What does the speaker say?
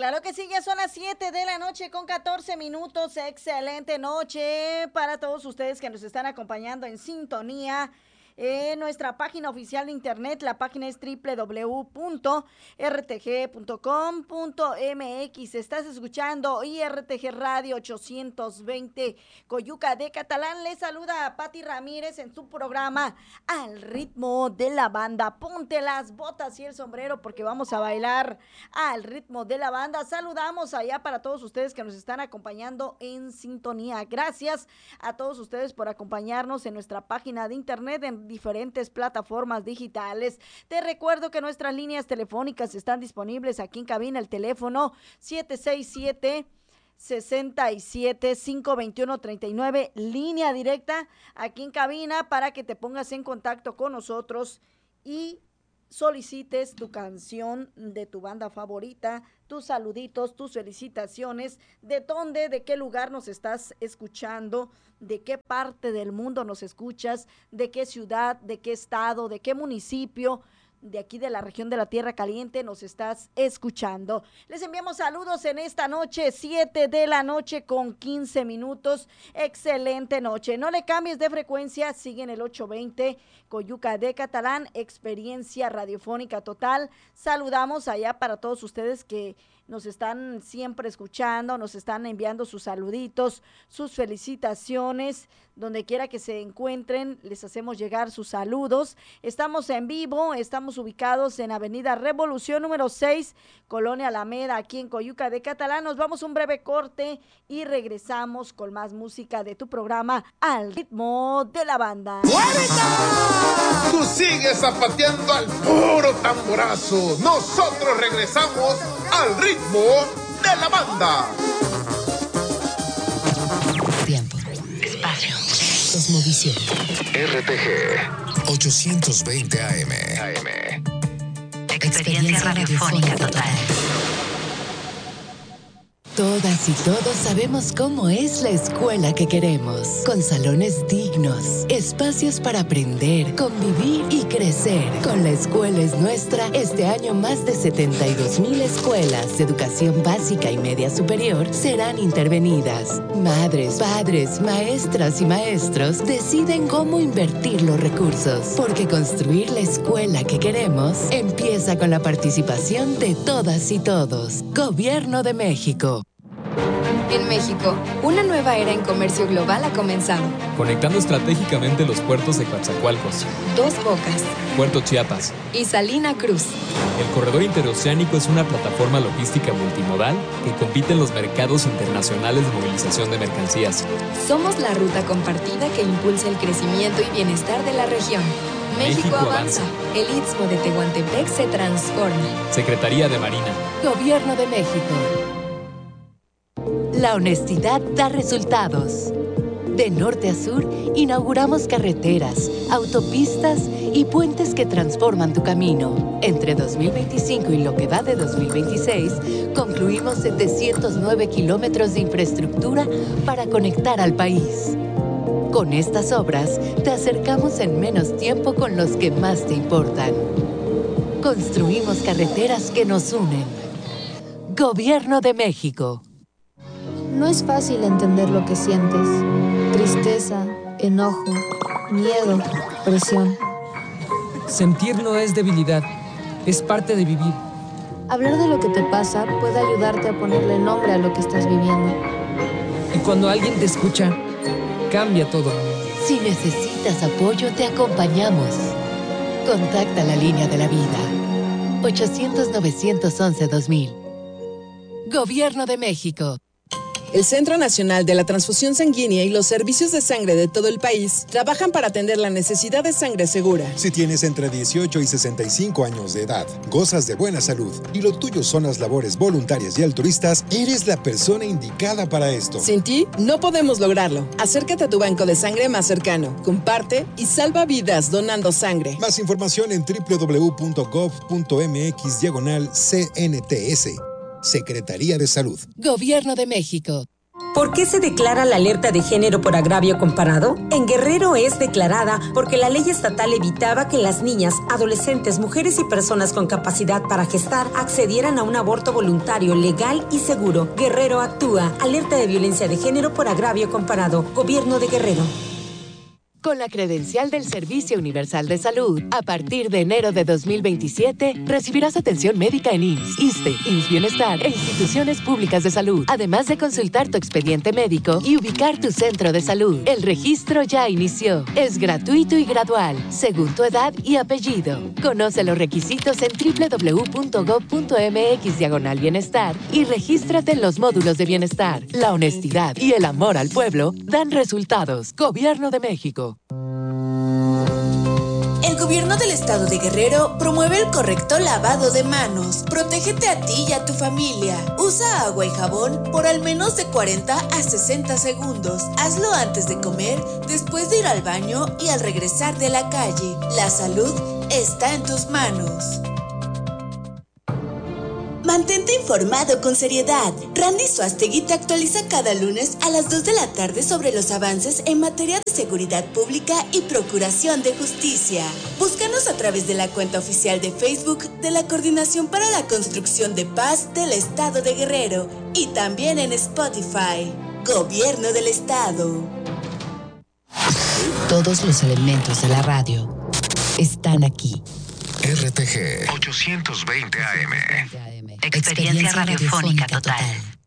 Claro que sí, ya son las 7 de la noche con 14 minutos. Excelente noche para todos ustedes que nos están acompañando en sintonía. Nuestra página oficial de internet, la página es www.rtg.com.mx. Estás escuchando IRTG Radio 820 Coyuca de Catalán. Les saluda a Pati Ramírez en su programa Al ritmo de la banda. Ponte las botas y el sombrero porque vamos a bailar al ritmo de la banda. Saludamos allá para todos ustedes que nos están acompañando en sintonía. Gracias a todos ustedes por acompañarnos en nuestra página de internet en diferentes plataformas digitales. Te recuerdo que nuestras líneas telefónicas están disponibles aquí en cabina, el teléfono 767-521-39, línea directa aquí en cabina para que te pongas en contacto con nosotros y solicites tu canción de tu banda favorita, tus saluditos, tus felicitaciones, de dónde, de qué lugar nos estás escuchando, de qué parte del mundo nos escuchas, de qué ciudad, de qué estado, de qué municipio de aquí de la región de la Tierra Caliente nos estás escuchando. Les enviamos saludos en esta noche, 7 de la noche con 15 minutos. Excelente noche. No le cambies de frecuencia, sigue en el 820 Coyuca de Catalán, experiencia radiofónica total. Saludamos allá para todos ustedes que nos están siempre escuchando, nos están enviando sus saluditos, sus felicitaciones, donde quiera que se encuentren, les hacemos llegar sus saludos. Estamos en vivo, estamos ubicados en Avenida Revolución número 6, Colonia Alameda, aquí en Coyuca de Catalán. Nos vamos a un breve corte y regresamos con más música de tu programa Al ritmo de la banda. ¡Muérete! Tú sigues zapateando al puro tamborazo. Nosotros regresamos al ritmo de la banda. Tiempo, espacio, cosmovisión. RTG 820 AM. Experiencia radiofónica total. Todas y todos sabemos cómo es la escuela que queremos, con salones dignos, espacios para aprender, convivir y crecer. Con La Escuela es Nuestra, este año más de 72,000 escuelas de educación básica y media superior serán intervenidas. Madres, padres, maestras y maestros deciden cómo invertir los recursos, porque construir la escuela que queremos empieza con la participación de todas y todos. Gobierno de México. En México, una nueva era en comercio global ha comenzado. Conectando estratégicamente los puertos de Coatzacoalcos, Dos Bocas Puerto Chiapas y Salina Cruz. El corredor interoceánico es una plataforma logística multimodal que compite en los mercados internacionales de movilización de mercancías. Somos la ruta compartida que impulsa el crecimiento y bienestar de la región. México avanza. El Istmo de Tehuantepec se transforma. Secretaría de Marina. Gobierno de México. La honestidad da resultados. De norte a sur, inauguramos carreteras, autopistas y puentes que transforman tu camino. Entre 2025 y lo que va de 2026, concluimos 709 kilómetros de infraestructura para conectar al país. Con estas obras, te acercamos en menos tiempo con los que más te importan. Construimos carreteras que nos unen. Gobierno de México. No es fácil entender lo que sientes. Tristeza, enojo, miedo, presión. Sentir no es debilidad, es parte de vivir. Hablar de lo que te pasa puede ayudarte a ponerle nombre a lo que estás viviendo. Y cuando alguien te escucha, cambia todo. Si necesitas apoyo, te acompañamos. Contacta la línea de la vida. 800-911-2000. Gobierno de México. El Centro Nacional de la Transfusión Sanguínea y los servicios de sangre de todo el país trabajan para atender la necesidad de sangre segura. Si tienes entre 18 y 65 años de edad, gozas de buena salud y lo tuyo son las labores voluntarias y altruistas, eres la persona indicada para esto. Sin ti, no podemos lograrlo. Acércate a tu banco de sangre más cercano, comparte y salva vidas donando sangre. Más información en www.gov.mx/CNTS. Secretaría de Salud. Gobierno de México. ¿Por qué se declara la alerta de género por agravio comparado? En Guerrero es declarada porque la ley estatal evitaba que las niñas, adolescentes, mujeres y personas con capacidad para gestar accedieran a un aborto voluntario, legal y seguro. Guerrero actúa. Alerta de violencia de género por agravio comparado. Gobierno de Guerrero. Con la credencial del Servicio Universal de Salud, a partir de enero de 2027, recibirás atención médica en IMSS, ISSSTE, IMSS Bienestar e instituciones públicas de salud, además de consultar tu expediente médico y ubicar tu centro de salud. El registro ya inició. Es gratuito y gradual, según tu edad y apellido. Conoce los requisitos en www.gov.mx/bienestar y regístrate en los módulos de bienestar. La honestidad y el amor al pueblo dan resultados. Gobierno de México. El gobierno del estado de Guerrero promueve el correcto lavado de manos. Protégete a ti y a tu familia. Usa agua y jabón por al menos de 40 a 60 segundos. Hazlo antes de comer, después de ir al baño y al regresar de la calle. La salud está en tus manos. Mantente informado con seriedad. Randy Suastegui te actualiza cada lunes a las 2 de la tarde sobre los avances en materia de seguridad pública y procuración de justicia. Búscanos a través de la cuenta oficial de Facebook de la Coordinación para la Construcción de Paz del Estado de Guerrero y también en Spotify. Gobierno del Estado. Todos los elementos de la radio están aquí. RTG 820 AM. Experiencia radiofónica total.